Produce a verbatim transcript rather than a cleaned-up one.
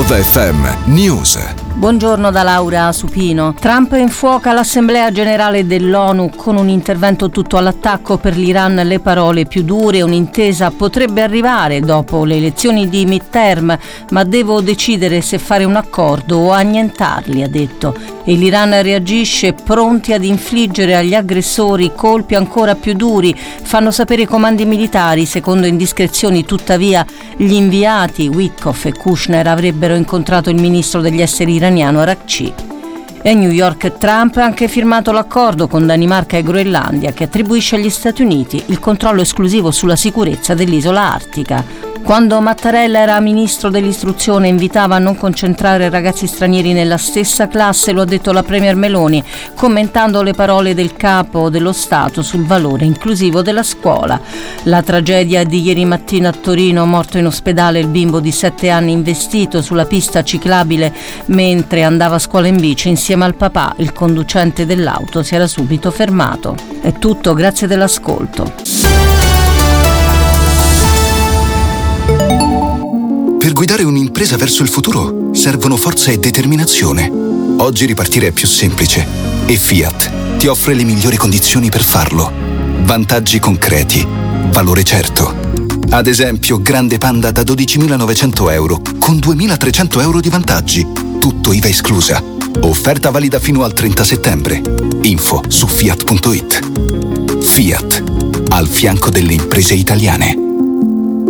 Nova F M News. Buongiorno da Laura Supino. Trump infuoca l'Assemblea Generale dell'ONU con un intervento tutto all'attacco per l'Iran. Le parole più dure: un'intesa potrebbe arrivare dopo le elezioni di midterm, ma devo decidere se fare un accordo o annientarli, ha detto. E l'Iran reagisce, pronti ad infliggere agli aggressori colpi ancora più duri, fanno sapere i comandi militari. Secondo indiscrezioni, tuttavia, gli inviati Witkoff e Kushner avrebbero incontrato il ministro degli esteri iraniano Araghchi. E a New York Trump ha anche firmato l'accordo con Danimarca e Groenlandia che attribuisce agli Stati Uniti il controllo esclusivo sulla sicurezza dell'isola artica. Quando Mattarella era ministro dell'istruzione invitava a non concentrare ragazzi stranieri nella stessa classe, lo ha detto la premier Meloni, commentando le parole del capo dello Stato sul valore inclusivo della scuola. La tragedia di ieri mattina a Torino, morto in ospedale il bimbo di sette anni investito sulla pista ciclabile mentre andava a scuola in bici insieme al papà. Il conducente dell'auto si era subito fermato. È tutto, grazie dell'ascolto. Per guidare un'impresa verso il futuro servono forza e determinazione. Oggi ripartire è più semplice e Fiat ti offre le migliori condizioni per farlo. Vantaggi concreti, valore certo. Ad esempio, Grande Panda da dodicimilanovecento euro con duemilatrecento euro di vantaggi. Tutto I V A esclusa. Offerta valida fino al trenta settembre. Info su fiat punto it. Fiat, al fianco delle imprese italiane.